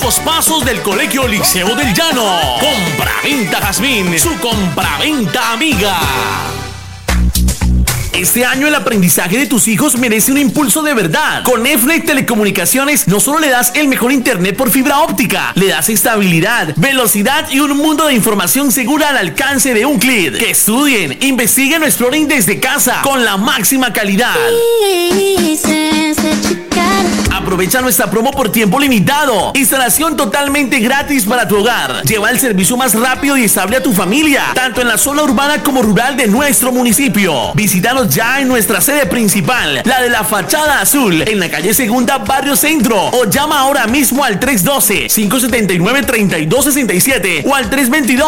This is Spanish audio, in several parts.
pocos pasos del Colegio Liceo del Llano. Compraventa Jazmín, su compraventa amiga. Este año el aprendizaje de tus hijos merece un impulso de verdad. Con EFNET Telecomunicaciones no solo le das el mejor internet por fibra óptica, le das estabilidad, velocidad y un mundo de información segura al alcance de un clic. Que estudien, investiguen o exploren desde casa con la máxima calidad. Aprovecha nuestra promo por tiempo limitado. Instalación totalmente gratis para tu hogar. Lleva el servicio más rápido y estable a tu familia, tanto en la zona urbana como rural de nuestro municipio. Visítanos ya en nuestra sede principal, la de la Fachada Azul, en la calle Segunda, Barrio Centro, o llama ahora mismo al 312-579-3267 o al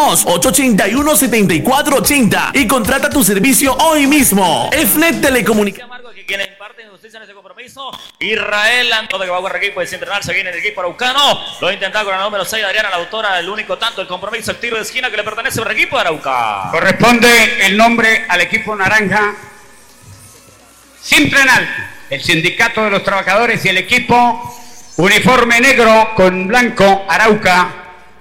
322-881-7480 y contrata tu servicio hoy mismo. EFNET Telecomunicaciones. Quien imparte justicia en ese compromiso, Israel Antonio, que va a jugar el equipo de Central, se viene el equipo araucano, lo intenta con el número 6, Adriana, la autora, el único tanto, el compromiso, el tiro de esquina que le pertenece al equipo de Arauca. Corresponde el nombre al equipo naranja, Central, el sindicato de los trabajadores, y el equipo uniforme negro con blanco, Arauca,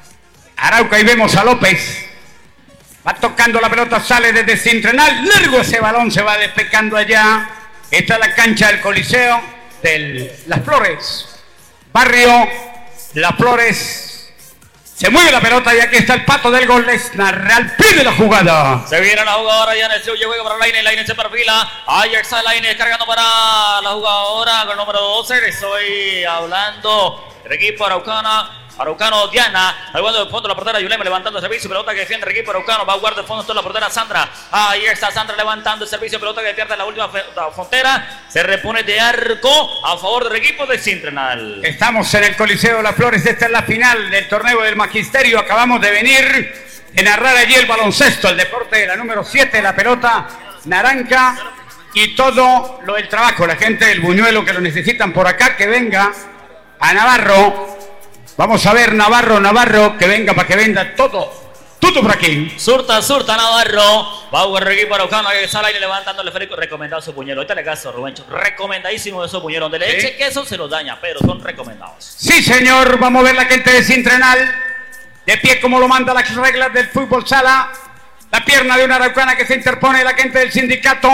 y vemos a López. Va tocando la pelota, sale desde Central, largo ese balón, se va despegando allá. Esta es la cancha del Coliseo de Las Flores, barrio Las Flores. Se mueve la pelota y aquí está el pato del gol. Lesnar al pie de la jugada. Se viene la jugadora ya en el suyo, juega para Laine se perfila. Ahí está Laine cargando para la jugadora con el número 12. Le estoy hablando del equipo Araucano Diana, al guardo de fondo la portera Yulema levantando el servicio, pelota que defiende el equipo Araucano, va a guardar de fondo toda la portera Sandra, ahí está Sandra levantando el servicio, pelota que pierde la última frontera, se repone de arco a favor del equipo de Central. Estamos en el Coliseo Las Flores, esta es la final del torneo del Magisterio, acabamos de venir de narrar allí el baloncesto, el deporte de la número 7, la pelota naranja y todo lo del trabajo, la gente del Buñuelo que lo necesitan por acá, que venga a Navarro. Vamos a ver Navarro, que venga para que venda todo por aquí. Surta Navarro, va a jugar el equipo araucano, ahí está Laine levantando el esférico, recomendado su puñero, ahorita le caso Rubencho, recomendadísimo de su puñero, donde le eche queso se los daña, pero son recomendados. Sí señor, vamos a ver la gente de Central, de pie como lo manda las reglas del fútbol sala, la pierna de una araucana que se interpone, la gente del sindicato.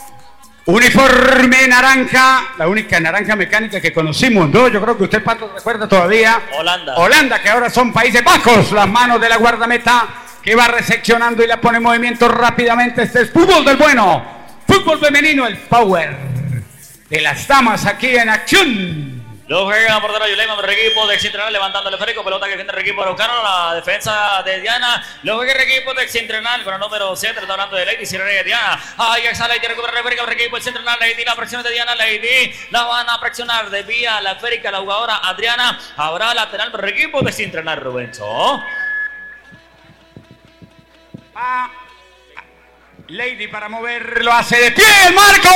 Uniforme naranja, la única naranja mecánica que conocimos, ¿no? Yo creo que usted, Pato, recuerda todavía. Holanda, que ahora son Países Bajos. Las manos de la guardameta que va recepcionando y la pone en movimiento rápidamente. Este es fútbol del bueno. Fútbol femenino, el power de las damas aquí en acción. Lo juega la portera Yulema, el equipo de Central levantando el esférico, pelota que defiende el equipo araucano, la defensa de Diana, lo juega el equipo de Central con el número 7, está hablando de Lady, si de Diana, ahí está Lady, recupera el esférico, el equipo de Central, Lady, la presión de Diana, Lady, la van a presionar, desvía la esférica, la jugadora Adriana, habrá lateral para el equipo de Central, Rubencho. Lady para moverlo, hace de pie el marco.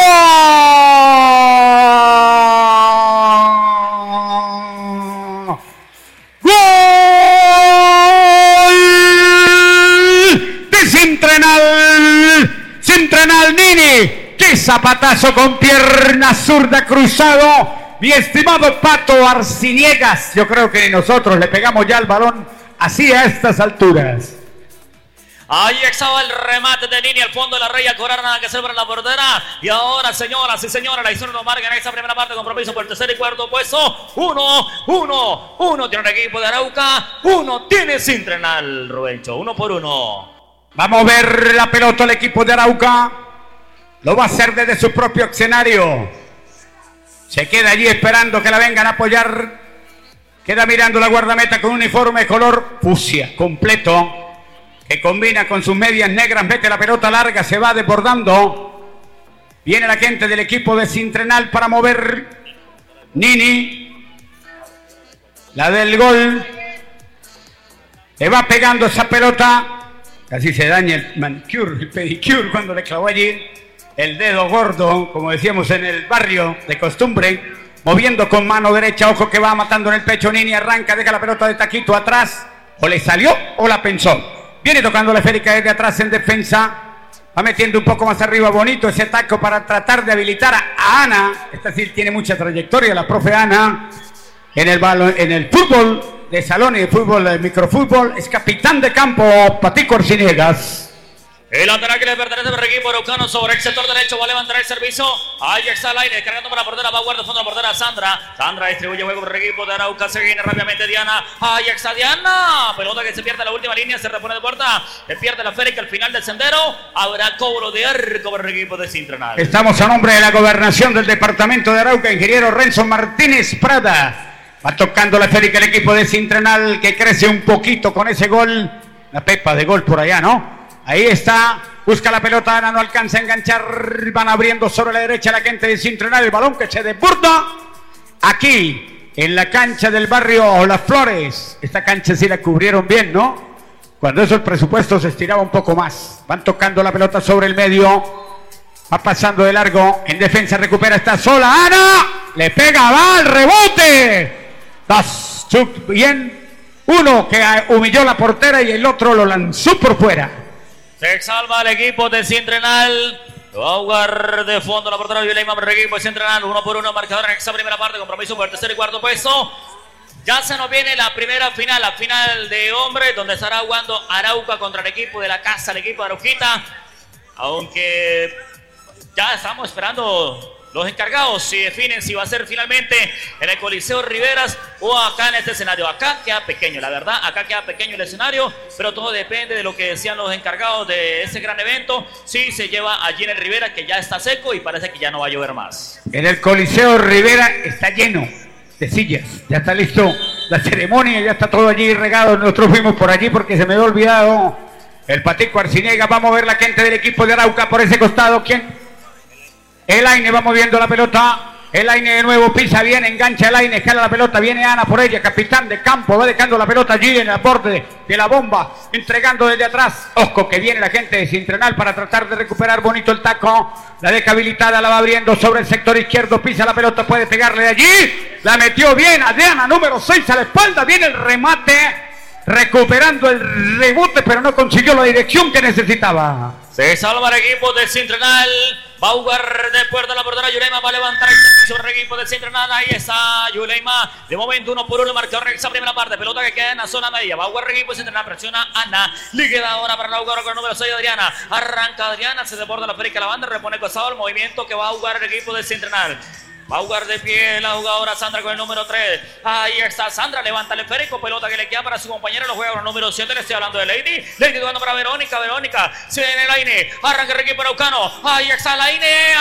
¡Gol de Central Nini! ¡Qué zapatazo con pierna zurda cruzado! Mi estimado Pato Arciniegas, yo creo que nosotros le pegamos ya el balón así a estas alturas. Ahí estaba el remate de Nini al fondo de la raya, cobrar nada que hacer para la portera. Y ahora, señoras y señores, la historia nos marca en esta primera parte, compromiso por el tercer y cuarto puesto. 1 tiene el equipo de Arauca, 1 tiene Central, Rubencho, 1 por 1. Vamos a ver la pelota al equipo de Arauca. Lo va a hacer desde su propio escenario. Se queda allí esperando que la vengan a apoyar. Queda mirando la guardameta con un uniforme color fucsia completo, que combina con sus medias negras, mete la pelota larga, se va desbordando. Viene la gente del equipo de Central para mover. Nini, la del gol, le va pegando esa pelota, casi se daña el manicure, el pedicure cuando le clavó allí el dedo gordo, como decíamos en el barrio de costumbre, moviendo con mano derecha, ojo que va matando en el pecho. Nini arranca, deja la pelota de taquito atrás, o le salió o la pensó. Viene tocando la esférica desde atrás en defensa. Va metiendo un poco más arriba, bonito ese taco para tratar de habilitar a Ana. Esta sí tiene mucha trayectoria, la profe Ana. en el fútbol de salón y de fútbol, de microfútbol, es capitán de campo Patico Arciniegas. El lateral que le pertenece al equipo araucano sobre el sector derecho va a levantar el servicio. Ahí está el aire, cargando para la portera, va a guardar fondo la portera Sandra. Sandra distribuye juego por el equipo de Arauca, se viene rápidamente Diana. Ahí está Diana, pelota que se pierde en la última línea, se repone de puerta, se pierde la férica al final del sendero. Habrá cobro de arco por el equipo de Sintrenal. Estamos a nombre de la gobernación del departamento de Arauca, ingeniero Renzo Martínez Prada. Va tocando la férica el equipo de Sintrenal, que crece un poquito con ese gol. La pepa de gol por allá, ¿no? Ahí está, busca la pelota, Ana no alcanza a enganchar, van abriendo sobre la derecha la gente de Sintrenal, el balón que se desborda aquí en la cancha del barrio Las Flores. Esta cancha sí la cubrieron bien, ¿no? Cuando eso el presupuesto se estiraba un poco más. Van tocando la pelota sobre el medio, va pasando de largo, en defensa recupera, está sola Ana, le pega, va al rebote. Dos, bien, uno que humilló la portera y el otro lo lanzó por fuera. Se salva el equipo de Sintrenal. Va a jugar de fondo la portera Yuleima por el equipo de Sintrenal. 1-1 marcador en esta primera parte. Compromiso por el tercer y cuarto puesto. Ya se nos viene la primera final, la final de hombres, donde estará jugando Arauca contra el equipo de la casa, el equipo de Arauquita. Aunque ya estamos esperando los encargados si definen si va a ser finalmente en el Coliseo Riveras o acá en este escenario. Acá queda pequeño, la verdad, acá queda pequeño el escenario, pero todo depende de lo que decían los encargados de ese gran evento. Si se lleva allí en el Rivera, que ya está seco y parece que ya no va a llover más. En el Coliseo Rivera está lleno de sillas, ya está listo la ceremonia, ya está todo allí regado. Nosotros fuimos por allí porque se me había olvidado el Patico Arciniegas. Vamos a ver la gente del equipo de Arauca por ese costado. ¿Quién? El Aine va moviendo la pelota. El Aine de nuevo pisa bien, engancha el Aine, jala la pelota, viene Ana por ella, capitán de campo, va dejando la pelota allí en el borde de la bomba, entregando desde atrás. Ojo que viene la gente de Sintrenal para tratar de recuperar bonito el taco. La deja habilitada, la va abriendo sobre el sector izquierdo, pisa la pelota, puede pegarle de allí. La metió bien Adriana, número 6 a la espalda, viene el remate, recuperando el rebote, pero no consiguió la dirección que necesitaba. Se salva el equipo de Sintrenal. Va a jugar de puerta la portera Yuleima, va a levantar el sobre el equipo de Sintrenal. Ahí está Yuleima. De momento 1-1 marcador en esa primera parte. Pelota que queda en la zona media. Va a jugar el equipo de Sintrenal. Presiona Ana. Le queda ahora para la jugadora con el número 6 Adriana. Arranca Adriana. Se desborda la férica la banda. Repone costado el movimiento que va a jugar el equipo de Sintrenal. Va a jugar de pie la jugadora Sandra con el número 3. Ahí está Sandra, levanta el esférico, pelota que le queda para su compañera, lo juega con el número 7, le estoy hablando de Lady. Lady jugando para Verónica, Verónica, se viene el Aine, arranca el equipo araucano. Ahí está el Aine,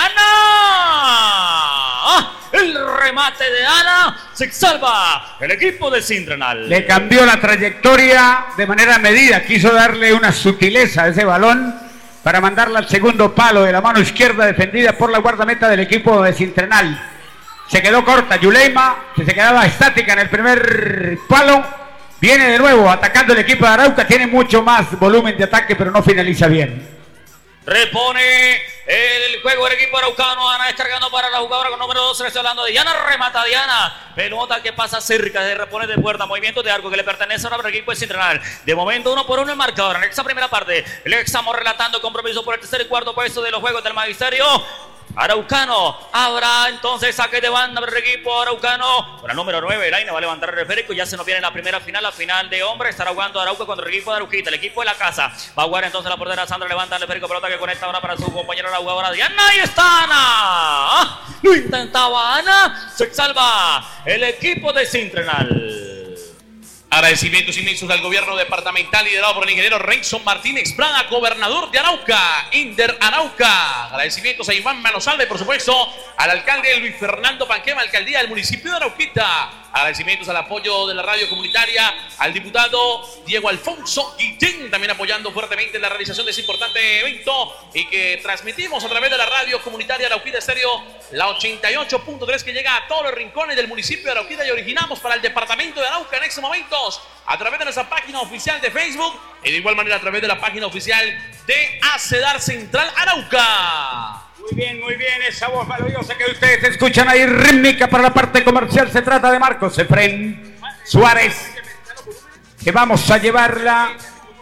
Ana. El remate de Ana, se salva el equipo de Sintrenal. Le cambió la trayectoria de manera medida, quiso darle una sutileza a ese balón para mandarla al segundo palo de la mano izquierda, defendida por la guardameta del equipo de Sintrenal. Se quedó corta Yuleima, que se quedaba estática en el primer palo. Viene de nuevo atacando el equipo de Arauca. Tiene mucho más volumen de ataque, pero no finaliza bien. Repone el juego del equipo araucano. Ana descargando para la jugadora con número 12. Le estoy hablando de Diana. Remata Diana. Pelota que pasa cerca. Se repone de puerta. Movimiento de arco que le pertenece ahora al equipo de Sintrenal. De momento 1-1 el marcador. En esta primera parte le estamos relatando compromiso por el tercer y cuarto puesto de los juegos del magisterio araucano. Habrá entonces saque de banda para el equipo araucano. Con el número 9, el Aine va a levantar el reférico. Ya se nos viene la primera final, la final de hombres. Estará jugando Arauca contra el equipo de Arauquita, el equipo de la casa. Va a jugar entonces la portera Sandra, levanta el reférico, pelota que conecta ahora para su compañera la jugadora Diana. Ahí está Ana. Lo intentaba Ana. Se salva el equipo de Sintrenal. Agradecimientos inmensos al gobierno departamental liderado por el ingeniero Renzo Martínez Prada, gobernador de Arauca, Inder Arauca. Agradecimientos a Iván Manosalve, por supuesto, al alcalde Luis Fernando Panquema, alcaldía del municipio de Arauquita. Agradecimientos al apoyo de la radio comunitaria, al diputado Diego Alfonso Guillén, también apoyando fuertemente la realización de ese importante evento y que transmitimos a través de la radio comunitaria Arauquita Estéreo, la 88.3, que llega a todos los rincones del municipio de Arauquita, y originamos para el departamento de Arauca en estos momentos a través de nuestra página oficial de Facebook y de igual manera a través de la página oficial de ACEDAR Central Arauca. Muy bien, esa voz melodiosa que ustedes escuchan ahí, rítmica para la parte comercial. Se trata de Marcos Efrén Suárez, que vamos a llevarla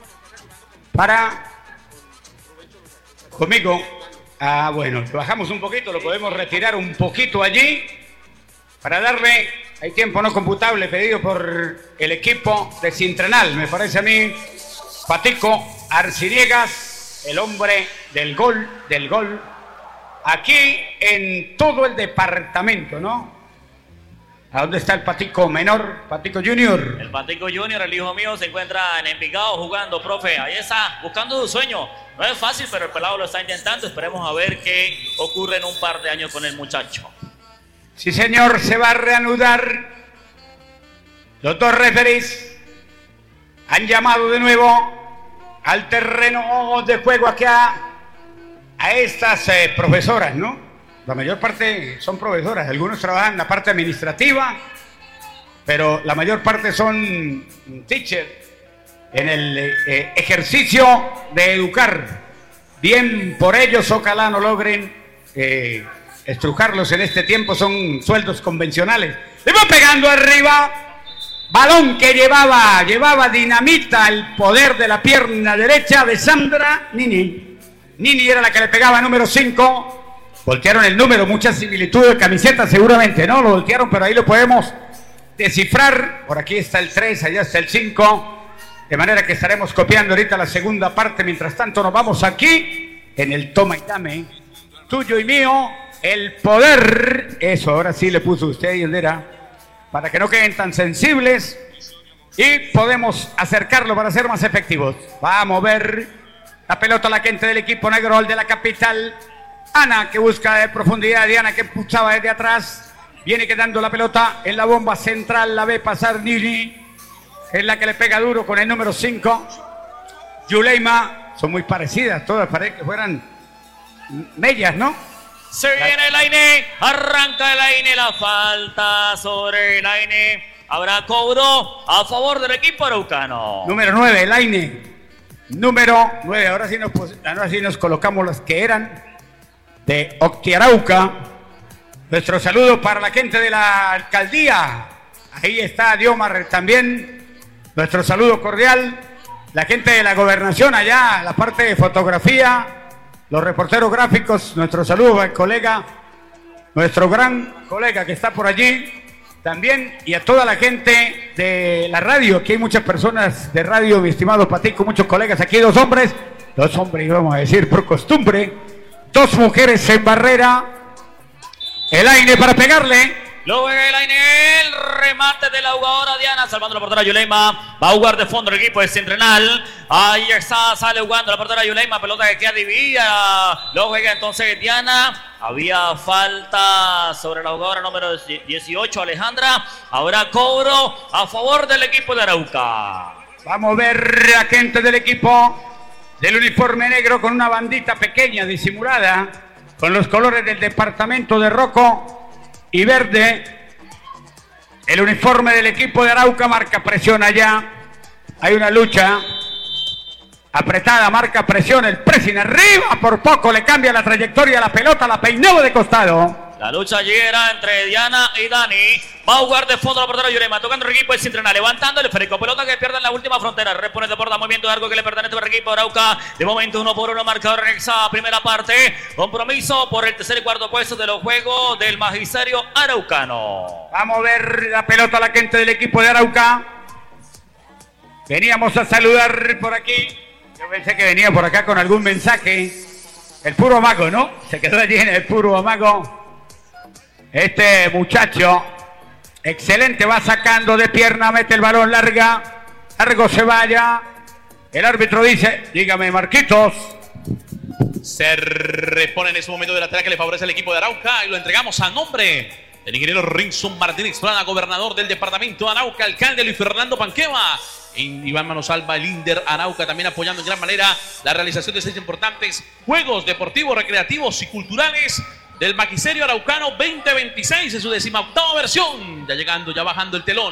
para conmigo. Bueno, lo bajamos un poquito, lo podemos retirar un poquito allí para darle Hay tiempo no computable pedido por el equipo de Sintrenal, me parece a mí. Patico Arciniegas, el hombre del gol, aquí en todo el departamento, ¿no? ¿A dónde está el Patico menor, Patico Junior? El Patico Junior, el hijo mío, se encuentra en Envigado jugando, profe. Ahí está, buscando su sueño. No es fácil, pero el pelado lo está intentando. Esperemos a ver qué ocurre en un par de años con el muchacho. Sí, señor, se va a reanudar. Los dos referees han llamado de nuevo al terreno de juego aquí a estas profesoras, ¿no? La mayor parte son profesoras, algunos trabajan en la parte administrativa, pero la mayor parte son teachers en el ejercicio de educar. Bien por ellos, ojalá no logren estrujarlos en este tiempo, son sueldos convencionales. Le va pegando arriba, balón que llevaba dinamita, el poder de la pierna derecha de Sandra Nini. Nini era la que le pegaba, número 5. Voltearon el número, mucha similitud de camiseta seguramente, ¿no? Lo voltearon, pero ahí lo podemos descifrar. Por aquí está el 3, allá está el 5. De manera que estaremos copiando ahorita la segunda parte. Mientras tanto nos vamos aquí en el toma y dame, tuyo y mío, el poder. Eso, ahora sí le puso usted ahí, Eldera, para que no queden tan sensibles y podemos acercarlo para ser más efectivos. Va a mover la pelota la gente del equipo negro, el de la capital. Ana, que busca de profundidad, Diana, que pulsaba desde atrás, viene quedando la pelota en la bomba central, la ve pasar Nini, es la que le pega duro con el número 5. Yuleima, son muy parecidas, todas parece que fueran mellas, ¿no? Se viene el Aine, arranca el Aine, la falta sobre el Aine, habrá cobro a favor del equipo araucano. Número 9, el Aine, número 9, ahora sí nos colocamos las que eran de Octiarauca. Nuestro saludo para la gente de la alcaldía. Ahí está Diomar también. Nuestro saludo cordial. La gente de la gobernación allá, la parte de fotografía, los reporteros gráficos. Nuestro saludo al colega, nuestro gran colega que está por allí también. Y a toda la gente de la radio. Aquí hay muchas personas de radio, mi estimado Patico, muchos colegas aquí, dos hombres, vamos a decir por costumbre. Dos mujeres en barrera. El Aine para pegarle. Lo juega el Aine, el remate de la jugadora Diana, salvando la portera Yuleima. Va a jugar de fondo el equipo de Sintrenal. Ahí está, sale jugando la portera Yuleima. Pelota que queda dividida. Lo juega entonces Diana. Había falta sobre la jugadora número 18, Alejandra. Ahora cobro a favor del equipo de Arauca. Vamos a ver a gente del equipo del uniforme negro con una bandita pequeña disimulada con los colores del departamento de rojo y verde. El uniforme del equipo de Arauca marca presión allá. Hay una lucha apretada, marca presión, el pressing arriba, por poco le cambia la trayectoria a la pelota, la peinó de costado. La lucha allí era entre Diana y Dani. Va a jugar de fondo la portera Yuleima, tocando el equipo de Sintrenal, levantando el esférico, pelota que pierde en la última frontera, repone de porta, movimiento de arco que le pertenece al equipo de Arauca. De momento 1-1 marcador en esa primera parte. Compromiso por el tercer y cuarto puesto de los juegos del magisterio araucano. Vamos a ver la pelota a la gente del equipo de Arauca. Veníamos a saludar por aquí. Yo pensé que venía por acá con algún mensaje. El puro mago, ¿no? Se quedó allí en el puro mago. Este muchacho, excelente, va sacando de pierna, mete el balón largo se vaya. El árbitro dice, dígame Marquitos. Se repone en ese momento de la tarea que le favorece al equipo de Arauca y lo entregamos a nombre del ingeniero Rinson Martínez Plana, gobernador del departamento de Arauca, alcalde Luis Fernando Panqueva, Iván Manosalva, el Inder Arauca, también apoyando en gran manera la realización de 6 importantes juegos deportivos, recreativos y culturales del Magisterio Araucano 2026 en su 18ª versión. Ya llegando, ya bajando el telón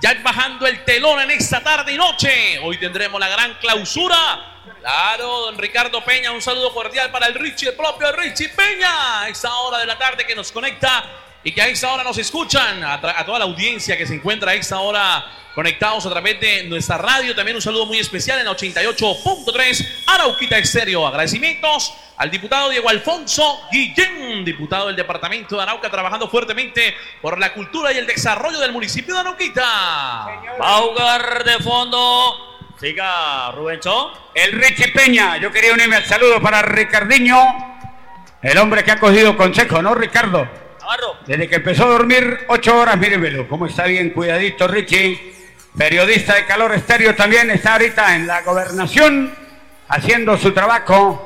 en esta tarde y noche. Hoy tendremos la gran clausura. Claro, don Ricardo Peña, un saludo cordial para el Richie, el propio Richie Peña, a esta hora de la tarde que nos conecta y que a esta hora nos escuchan, a toda la audiencia que se encuentra a esta hora conectados a través de nuestra radio. También un saludo muy especial en 88.3 Arauquita Estéreo. Agradecimientos al diputado Diego Alfonso Guillén, diputado del departamento de Arauca, trabajando fuertemente por la cultura y el desarrollo del municipio de Arauquita. Va a jugar de fondo. Siga Rubencho. El Richie Peña. Yo quería unirme al saludo para Ricardiño, el hombre que ha cogido consejo, ¿no, Ricardo? Navarro. Desde que empezó a dormir 8 horas, mírenmelo, cómo está bien cuidadito Richie. Periodista de Calor Estéreo también, está ahorita en la gobernación haciendo su trabajo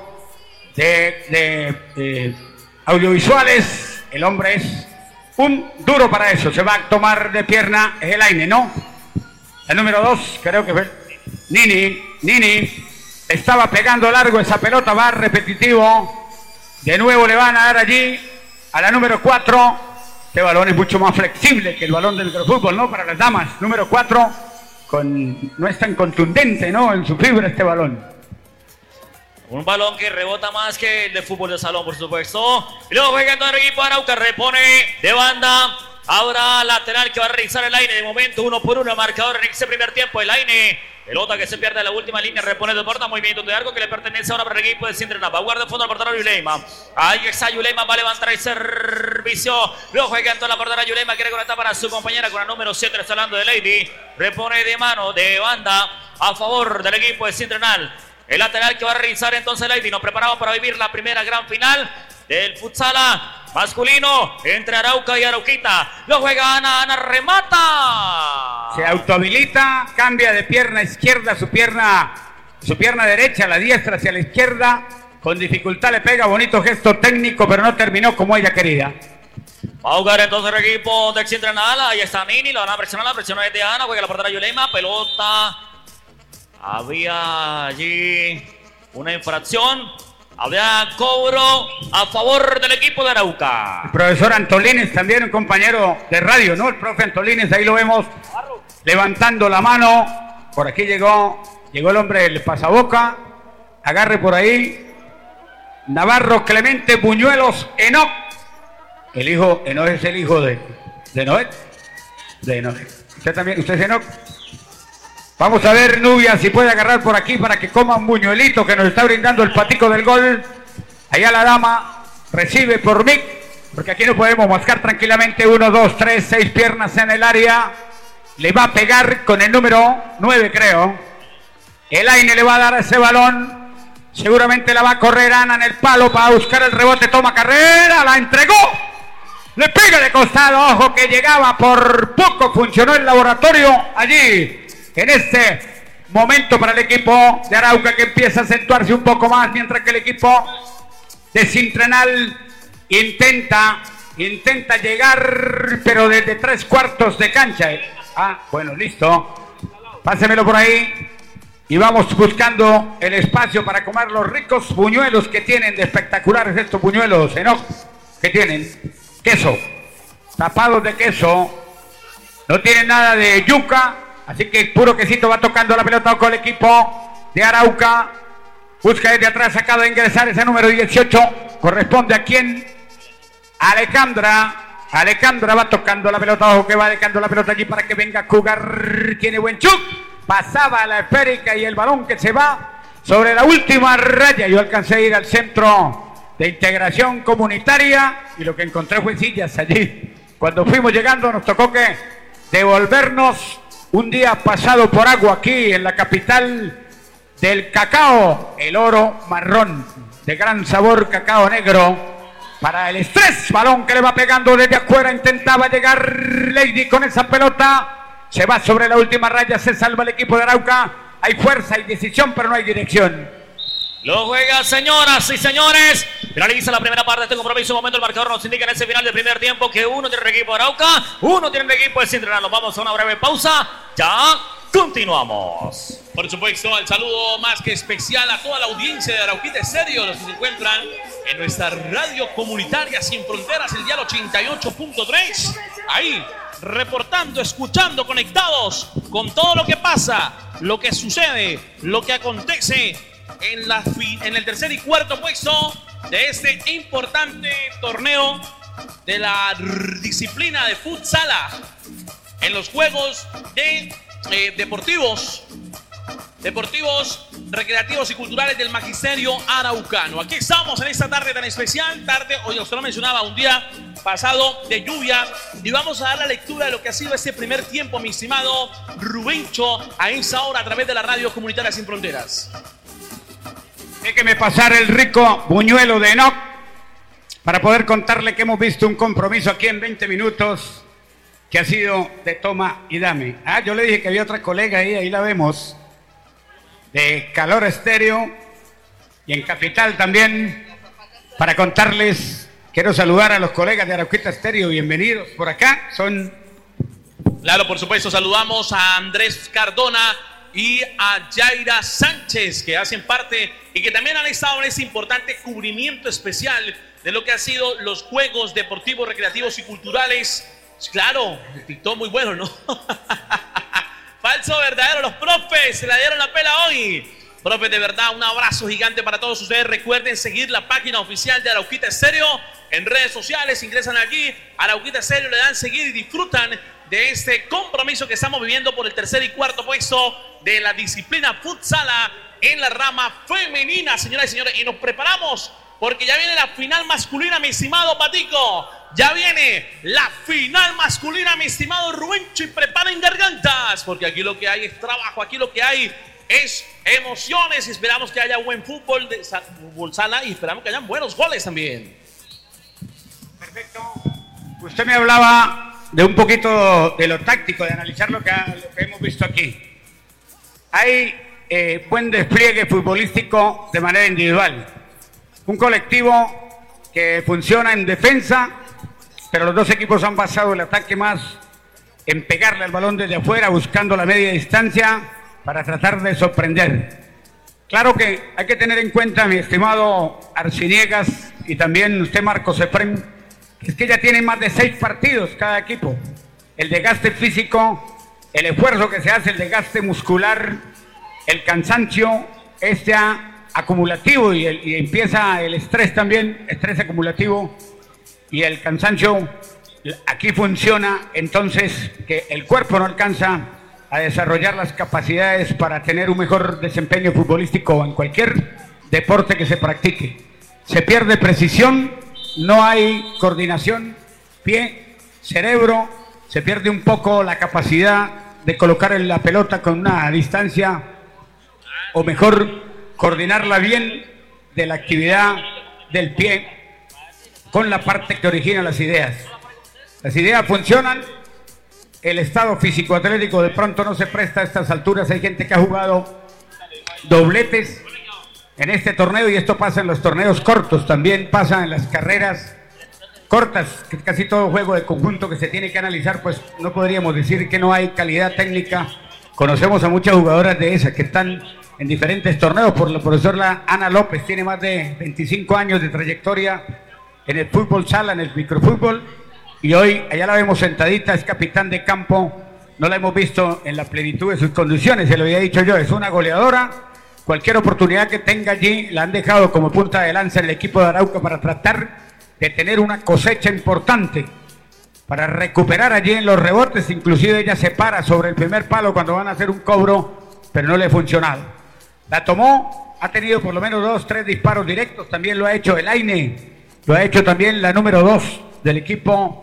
de audiovisuales. El hombre es un duro para eso. Se va a tomar de pierna, es el Aine, ¿no? El número 2, creo que fue Nini. Estaba pegando largo esa pelota, va repetitivo. De nuevo le van a dar allí a la número 4. Este balón es mucho más flexible que el balón del fútbol, ¿no? Para las damas. Número 4, no es tan contundente, ¿no? En su fibra este balón. Un balón que rebota más que el de fútbol de salón, por supuesto. Y luego juega todo el equipo de Arauca, repone de banda. Ahora lateral que va a realizar el Aine. De momento 1-1 el marcador en este primer tiempo. El Aine, pelota que se pierde en la última línea, repone de porta, movimiento de arco que le pertenece ahora para el equipo de Sindrena. Va a guardar de fondo al portero Yuleima. Ahí está Yuleima, va a levantar el servicio. Luego juega en toda la portera Yuleima, quiere conectar para su compañera con la número 7, le está hablando de Lady. Repone de mano, de banda, a favor del equipo de Sindrenal. El lateral que va a realizar entonces Lady. Nos preparamos para vivir la primera gran final del futsala masculino entre Arauca y Arauquita. Lo juega Ana remata. Se autohabilita, cambia de pierna izquierda, su pierna derecha, la diestra hacia la izquierda. Con dificultad le pega, bonito gesto técnico, pero no terminó como ella quería. Va a jugar entonces el equipo de Xintrenal. Ahí está Nini, lo van a presionar, la presión es de Ana. Juega la portera Yulema, pelota. Había allí una infracción. Había cobro a favor del equipo de Arauca. El profesor Antolines, también un compañero de radio, ¿no? El profe Antolines, ahí lo vemos levantando la mano. Por aquí llegó el hombre del pasaboca. Agarre por ahí. Navarro Clemente Buñuelos Enoc. El hijo, Enoc es el hijo de Noé. De Noé. ¿Usted es Enoc? Vamos a ver, Nubia, si puede agarrar por aquí para que coma un buñuelito que nos está brindando el patico del gol. Allá la dama recibe por Mick, porque aquí no podemos mascar tranquilamente. 1, 2, 3, 6 piernas en el área. Le va a pegar con el número 9, creo. El Aine le va a dar ese balón. Seguramente la va a correr Ana en el palo para buscar el rebote. Toma carrera, la entregó. Le pega de costado, ojo que llegaba por poco. Funcionó el laboratorio allí. En este momento para el equipo de Arauca, que empieza a acentuarse un poco más, mientras que el equipo de Sintrenal intenta llegar, pero desde 3/4 de cancha. Bueno, listo. Pásemelo por ahí. Y vamos buscando el espacio para comer los ricos buñuelos que tienen de espectaculares estos buñuelos, Enoc, que tienen queso, tapados de queso. No tienen nada de yuca. Así que puro quesito. Va tocando la pelota con el equipo de Arauca. Busca desde atrás, acaba de ingresar ese número 18. Corresponde a quién? Alejandra. Alejandra va tocando la pelota. Ojo que va dejando la pelota allí para que venga a jugar. Tiene buen chuk. Pasaba a la esférica y el balón que se va sobre la última raya. Yo alcancé a ir al centro de integración comunitaria y lo que encontré fue sillas allí. Cuando fuimos llegando nos tocó que devolvernos. Un día pasado por agua aquí en la capital del cacao, el oro marrón, de gran sabor cacao negro, para el estrés. Balón que le va pegando desde afuera, intentaba llegar Lady con esa pelota, se va sobre la última raya, se salva el equipo de Arauca. Hay fuerza, hay decisión, pero no hay dirección. Lo juega, señoras y señores. Finaliza la primera parte de este compromiso. Un momento, el marcador nos indica en ese final del primer tiempo que uno tiene el equipo de Arauca, uno tiene el equipo de Sintrenal. Nos vamos a una breve pausa. Ya continuamos. Por supuesto, el saludo más que especial a toda la audiencia de Arauquita Estéreo, los que se encuentran en nuestra radio comunitaria Sin Fronteras, el dial 88.3. Ahí, reportando, escuchando, conectados con todo lo que pasa, lo que sucede, lo que acontece en el tercer y cuarto puesto de este importante torneo de la disciplina de futsala en los Juegos deportivos, recreativos y culturales del Magisterio Araucano. Aquí estamos en esta tarde tan especial, hoy usted lo mencionaba, un día pasado de lluvia, y vamos a dar la lectura de lo que ha sido este primer tiempo, mi estimado Rubencho, a esa hora a través de la radio comunitaria Sin Fronteras. Déjeme pasar el rico buñuelo de Enoch para poder contarle que hemos visto un compromiso aquí en 20 minutos que ha sido de toma y dame. Yo le dije que había otra colega ahí la vemos, de Calor Estéreo, y en Capital también, para contarles, quiero saludar a los colegas de Arauquita Estéreo, bienvenidos por acá, Claro, por supuesto, saludamos a Andrés Cardona y a Yaira Sánchez, que hacen parte y que también han estado en ese importante cubrimiento especial de lo que han sido los Juegos Deportivos, Recreativos y Culturales. Claro, el TikTok muy bueno, ¿no? Falso, verdadero, los profes se la dieron la pela hoy. Profes, de verdad, un abrazo gigante para todos ustedes. Recuerden seguir la página oficial de Arauquita Estéreo en redes sociales. Ingresan allí, Arauquita Estéreo, le dan seguir y disfrutan de este compromiso que estamos viviendo por el tercer y cuarto puesto de la disciplina futsala en la rama femenina, señoras y señores. Y nos preparamos porque ya viene la final masculina, mi estimado Patico. Ya viene la final masculina, mi estimado Rubencho, y preparen gargantas, porque aquí lo que hay es trabajo, aquí lo que hay es emociones, y esperamos que haya buen fútbol de fútbol sala, y esperamos que hayan buenos goles también. Perfecto. Usted me hablaba de un poquito de lo táctico, de analizar lo que hemos visto aquí. Hay buen despliegue futbolístico de manera individual. Un colectivo que funciona en defensa, pero los dos equipos han basado el ataque más en pegarle al balón desde afuera, buscando la media distancia para tratar de sorprender. Claro que hay que tener en cuenta, mi estimado Arciniegas, y también usted, Marcos Efrem, que es que ya tienen más de 6 partidos cada equipo. El desgaste físico, el esfuerzo que se hace, el desgaste muscular, el cansancio es ya acumulativo, y empieza el estrés también, estrés acumulativo, y el cansancio aquí funciona, entonces que el cuerpo no alcanza a desarrollar las capacidades para tener un mejor desempeño futbolístico en cualquier deporte que se practique. Se pierde precisión, no hay coordinación, pie, cerebro, se pierde un poco la capacidad de colocar la pelota con una distancia, o mejor, coordinarla bien de la actividad del pie con la parte que origina las ideas. Las ideas funcionan, el estado físico-atlético de pronto no se presta a estas alturas. Hay gente que ha jugado dobletes en este torneo, y esto pasa en los torneos cortos, también pasa en las carreras cortas, que casi todo juego de conjunto que se tiene que analizar, pues no podríamos decir que no hay calidad técnica. Conocemos a muchas jugadoras de esas que están en diferentes torneos. Por la profesora Ana López, tiene más de 25 años de trayectoria en el fútbol sala, en el microfútbol, y hoy allá la vemos sentadita, es capitán de campo. No la hemos visto en la plenitud de sus condiciones, se lo había dicho yo, es una goleadora. Cualquier oportunidad que tenga allí la han dejado como punta de lanza en el equipo de Arauca para tratar de tener una cosecha importante, para recuperar allí en los rebotes. Inclusive ella se para sobre el primer palo cuando van a hacer un cobro, pero no le ha funcionado. La tomó, ha tenido por lo menos 2, 3 disparos directos, también lo ha hecho Elaine, lo ha hecho también la número 2 del equipo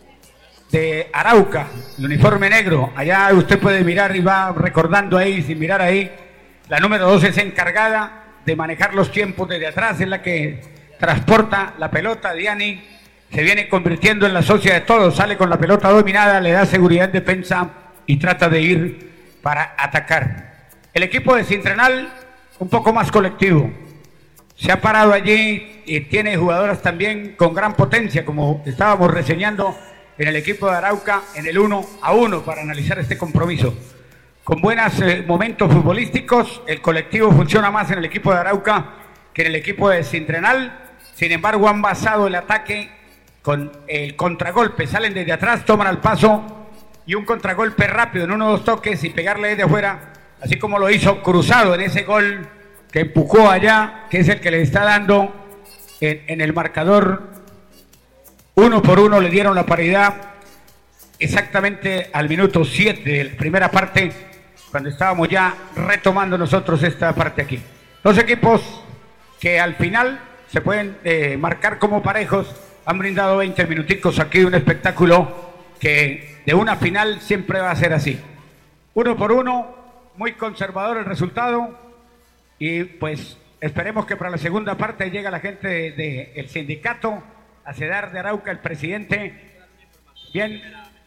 de Arauca, el uniforme negro. Allá usted puede mirar y va recordando ahí, sin mirar ahí. La número 2 es encargada de manejar los tiempos desde atrás, es la que transporta la pelota. Diani se viene convirtiendo en la socia de todos, sale con la pelota dominada, le da seguridad en defensa y trata de ir para atacar. El equipo de Cintrenal, un poco más colectivo, se ha parado allí y tiene jugadoras también con gran potencia, como estábamos reseñando en el equipo de Arauca, en el 1-1 para analizar este compromiso. Con buenos momentos futbolísticos, el colectivo funciona más en el equipo de Arauca que en el equipo de Cintrenal. Sin embargo, han basado el ataque con el contragolpe, salen desde atrás, toman al paso, y un contragolpe rápido en 1 o 2 toques y pegarle desde afuera, así como lo hizo Cruzado en ese gol que empujó allá, que es el que le está dando en el marcador 1 por 1 le dieron la paridad exactamente al minuto 7 de la primera parte, cuando estábamos ya retomando nosotros esta parte aquí. Dos equipos que al final se pueden marcar como parejos, han brindado 20 minuticos aquí de un espectáculo que de una final siempre va a ser así. 1 por 1, muy conservador el resultado, y pues esperemos que para la segunda parte llegue la gente del sindicato, Acedar de Arauca, el presidente. Bien,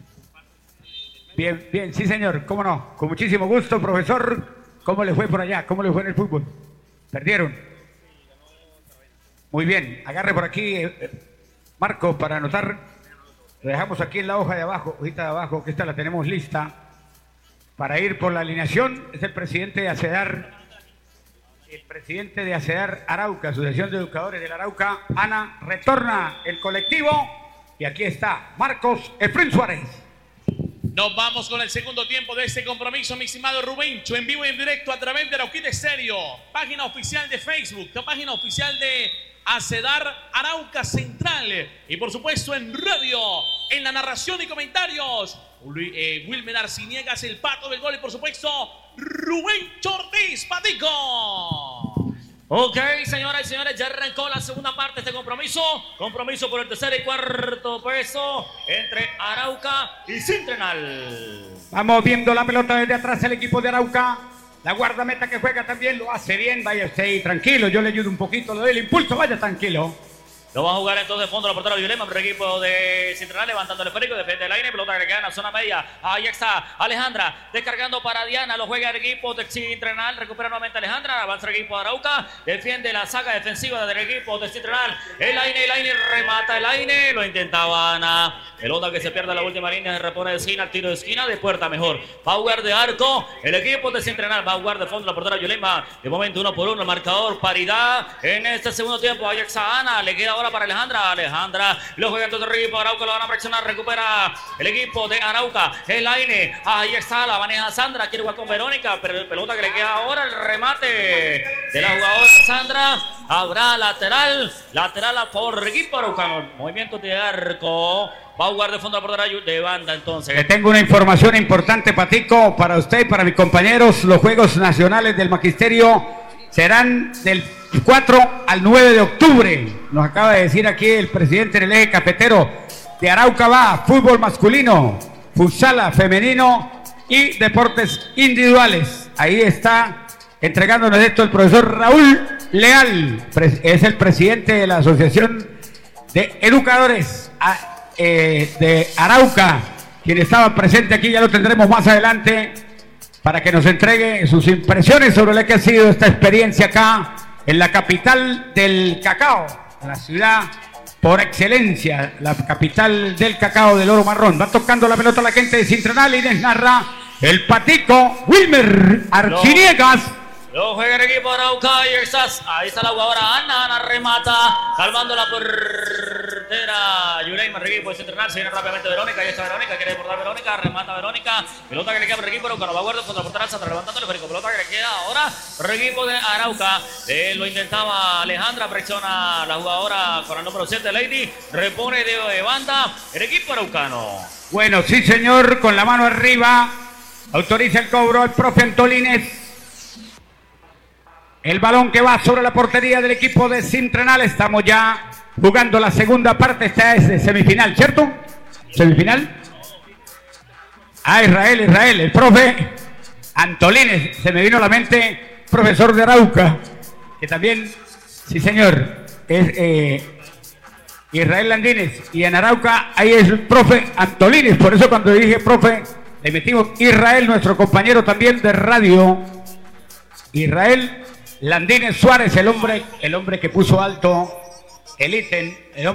sí señor, cómo no, con muchísimo gusto, profesor. ¿Cómo le fue por allá? ¿Cómo le fue en el fútbol? ¿Perdieron? Muy bien, agarre por aquí, Marcos, para anotar. Lo dejamos aquí en la hoja de abajo, hojita de abajo, que esta la tenemos lista para ir por la alineación. Es el presidente de Acedar. El presidente de Acedar Arauca, Asociación de Educadores del Arauca. Ana, retorna el colectivo y aquí está Marcos Efraín Suárez. Nos vamos con el segundo tiempo de este compromiso, mi estimado Rubencho, en vivo y en directo a través de Arauquita Estéreo, página oficial de Facebook, página oficial de Acedar Arauca Central y por supuesto en radio, en la narración y comentarios, Wilmer Arciniegas, el pato del gol y por supuesto Rubencho Ortiz, Patico. Ok, señoras y señores, ya arrancó la segunda parte de este compromiso. Compromiso por el tercer y cuarto puesto entre Arauca y Central. Vamos viendo la pelota desde atrás el equipo de Arauca. La guardameta que juega también lo hace bien. Vaya usted ahí, tranquilo, yo le ayudo un poquito, le doy el impulso, vaya tranquilo. Lo va a jugar entonces de fondo la portera Violema, el equipo de Central levantando el esférico, defiende el aire, pelota que queda en la zona media. Ahí está Alejandra, descargando para Diana, lo juega el equipo de Central, recupera nuevamente Alejandra, avanza el equipo de Arauca, defiende la saga defensiva del equipo de Central. El aire, remata el aire, lo intentaba Ana. Pelota que se pierde en la última línea, se repone de esquina, tiro de esquina, de puerta mejor. Va a jugar de arco, el equipo de Central va a jugar de fondo la portera Violema. De momento 1 por 1, el marcador, paridad en este segundo tiempo. Ahí está Ana, le queda ahora para Alejandra, lo juega entonces el equipo de Arauca, lo van a presionar, recupera el equipo de Arauca, el aire, ahí está, la maneja Sandra, quiere jugar con Verónica, pero el pelota que le queda ahora, el remate de la jugadora Sandra, habrá lateral a favor del equipo araucano, movimiento de arco, va a jugar de fondo a portera de banda entonces. Le tengo una información importante, Patico, para usted y para mis compañeros. Los Juegos Nacionales del Magisterio serán del 4 al 9 de octubre. Nos acaba de decir aquí el presidente del eje cafetero de Arauca. Va fútbol masculino, futsal femenino y deportes individuales. Ahí está entregándonos esto el profesor Raúl Leal, es el presidente de la Asociación de Educadores de Arauca, quien estaba presente aquí. Ya lo tendremos más adelante para que nos entregue sus impresiones sobre lo que ha sido esta experiencia acá en la capital del cacao, la ciudad por excelencia, la capital del cacao, del oro marrón. Va tocando la pelota la gente de Central y les narra el Patico Wilmer Arciniegas. Lo juega el equipo de Arauca y ahí está la jugadora Ana remata, salvando la portera Yureima, el equipo de Central, se viene rápidamente Verónica, ahí está Verónica, quiere deportar Verónica, remata Verónica, pelota que le queda por el equipo Arauca, no va a guardar contra la portera Sandra, levantando el esférico, pelota que le queda ahora por el equipo de Arauca, lo intentaba Alejandra, presiona la jugadora con el número 7, Lady, repone de banda el equipo araucano. Bueno, sí señor, con la mano arriba, autoriza el cobro el profe Antolínez. El balón que va sobre la portería del equipo de Central. Estamos ya jugando la segunda parte. Esta es de semifinal, ¿cierto? ¿Semifinal? Israel, el profe Antolínez. Se me vino a la mente, profesor de Arauca, que también, sí señor, es Israel Landines. Y en Arauca ahí es el profe Antolínez. Por eso cuando dije profe, le metimos Israel, nuestro compañero también de radio. Israel Landines Suárez, el hombre que puso alto el ítem,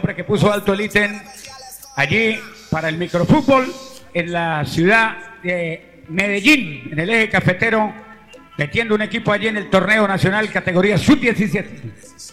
allí para el microfútbol en la ciudad de Medellín, en el eje cafetero, metiendo un equipo allí en el torneo nacional categoría sub-17.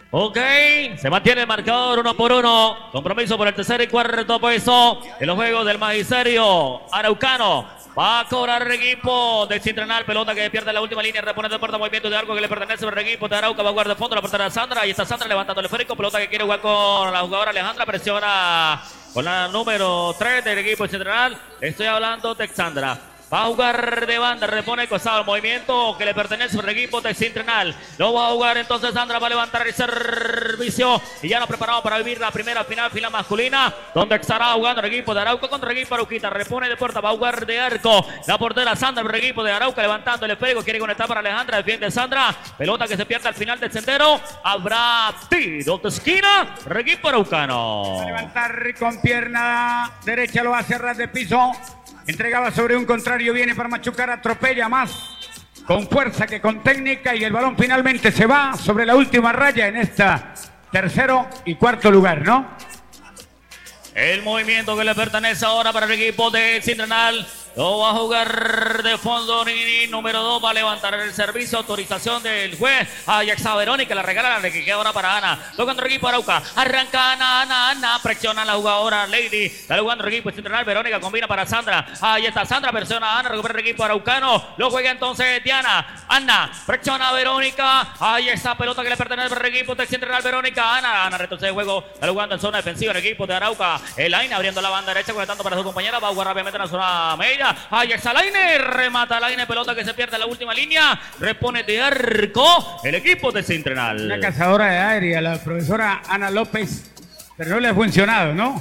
Ok, se mantiene el marcador 1-1. Compromiso por el tercer y cuarto puesto en los juegos del Magisterio Araucano. Va a cobrar el equipo de Cintrenal. Pelota que pierde la última línea. Repone de puerta. Movimiento de arco que le pertenece al equipo de Arauca. Va a jugar de fondo la portera de Sandra. Ahí está Sandra levantando el esférico. Pelota que quiere jugar con la jugadora Alejandra. Presiona con la número 3 del equipo de Cintrenal. Estoy hablando de Sandra. Va a jugar de banda, repone el costado, el movimiento que le pertenece al equipo de Cintrenal. Lo va a jugar entonces Sandra, va a levantar el servicio y ya nos preparamos para vivir la primera final masculina, donde estará jugando el equipo de Arauca contra el equipo de Arauquita. Repone de puerta, va a jugar de arco. La portera Sandra, el equipo de Arauca levantando el esférico, quiere conectar para Alejandra, defiende Sandra. Pelota que se pierde al final del sendero. Habrá tiro de esquina, el equipo araucano. Va a levantar con pierna derecha, lo va a cerrar de piso. Entregaba sobre un contrario, viene para machucar, atropella más con fuerza que con técnica y el balón finalmente se va sobre la última raya en esta tercero y cuarto lugar, ¿no? El movimiento que le pertenece ahora para el equipo de Cintrenal. Lo va a jugar de fondo Nini, número 2, va a levantar el servicio, autorización del juez. Ahí está Verónica, la regala, la que queda ahora para Ana. Tocando el equipo Arauca, arranca Ana, presiona la jugadora Lady. Está jugando el equipo Cintrenal, Verónica combina para Sandra. Ahí está Sandra, presiona a Ana, recupera el equipo araucano. Lo juega entonces Diana. Ana, presiona a Verónica. Ahí está pelota que le pertenece al equipo de Cintrenal, Verónica. Ana retrocede el juego, está jugando en zona defensiva el equipo de Arauca. Elaine abriendo la banda derecha, conectando para su compañera. Va a jugar rápidamente en la zona media. Ahí está Laine, remata Laine, pelota que se pierde en la última línea, repone de arco el equipo de Cintrenal. Una cazadora de aire a la profesora Ana López, pero no le ha funcionado, ¿no?